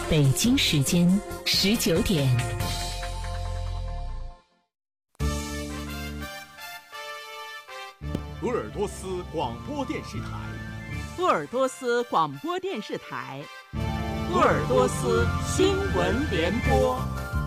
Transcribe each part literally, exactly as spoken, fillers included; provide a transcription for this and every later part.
北京时间十九点。 鄂尔多斯广播电视台， 鄂尔多斯广播电视台，鄂尔多斯新闻联播。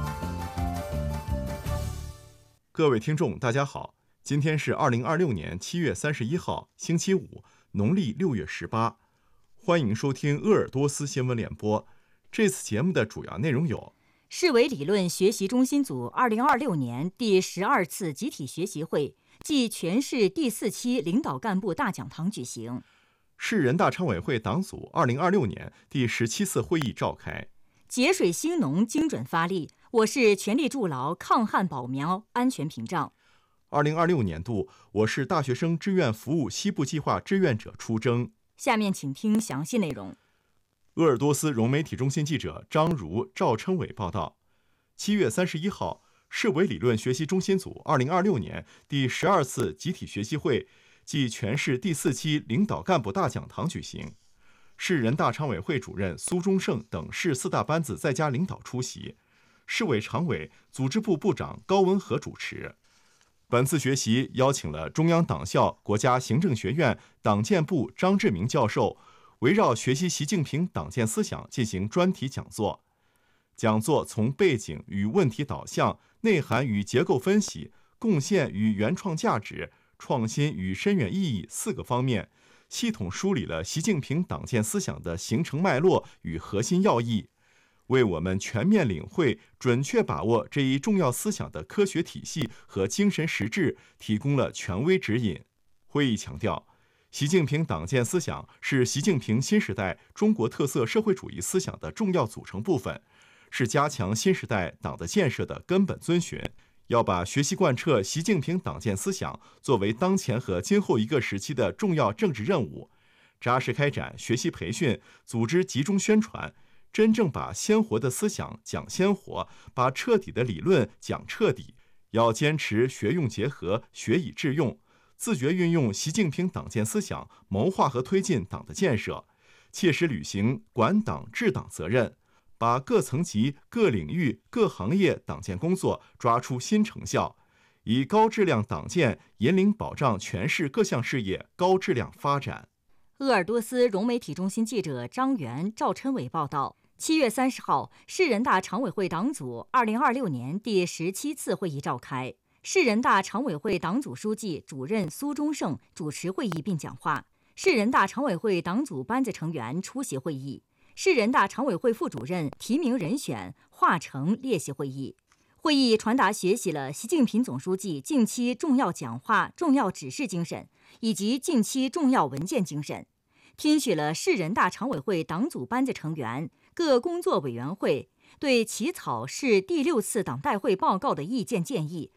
各位听众，大家好，今天是二零二六年七月三十一号，星期五，农历六月十八。欢迎收听鄂尔多斯新闻联播。这次节目的主要内容有： 市委理论学习中心组二零二六年第十二次集体学习会暨全市第四期领导干部大讲堂举行； 市人大常委会党组二零二六年第十七次会议召开； 节水兴农精准发力，我市全力筑牢抗旱保苗安全屏障。 二零二六年度我市大学生志愿服务西部计划志愿者出征。 下面请听详细内容。 鄂尔多斯融媒体中心记者张如、赵琛伟报道：七月三十一号，市委理论学习中心组二零二六年第十二次集体学习会暨全市第四期领导干部大讲堂举行，市人大常委会主任苏忠胜等市四大班子在家领导出席，市委常委、组织部部长高文和主持。本次学习邀请了中央党校国家行政学院党建部张志明教授，围绕学习习近平党建思想进行专题讲座。讲座从背景与问题导向、内涵与结构分析、贡献与原创价值、创新与深远意义四个方面，系统梳理了习近平党建思想的形成脉络与核心要义，为我们全面领会、准确把握这一重要思想的科学体系和精神实质提供了权威指引。会议强调，习近平党建思想是习近平新时代中国特色社会主义思想的重要组成部分，是加强新时代党的建设的根本遵循。要把学习贯彻习近平党建思想作为当前和今后一个时期的重要政治任务，扎实开展学习培训，组织集中宣传，真正把鲜活的思想讲鲜活，把彻底的理论讲彻底。要坚持学用结合，学以致用，自觉运用习近平党建思想，谋划和推进党的建设，切实履行管党治党责任，把各层级、各领域、各行业党建工作抓出新成效，以高质量党建引领保障全市各项事业高质量发展。 鄂尔多斯融媒体中心记者张元、赵琛伟报道：七月三十号，市人大常委会党组二零二六年第十七次会议召开，市人大常委会党组书记、主任苏忠胜主持会议并讲话，市人大常委会党组班子成员出席会议，市人大常委会副主任提名人选华成列席会议。会议传达学习了习近平总书记近期重要讲话、重要指示精神以及近期重要文件精神，听取了市人大常委会党组班子成员、各工作委员会对起草市第六次党代会报告的意见建议，